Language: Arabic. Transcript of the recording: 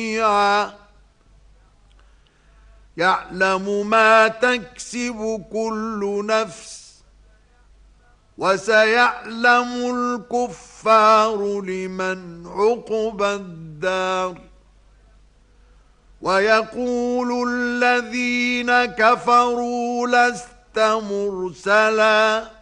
جميعا يعلم ما تكسب كل نفس وسيعلم الكفار لمن عقبى الدار ويقول الذين كفروا لست مرسلا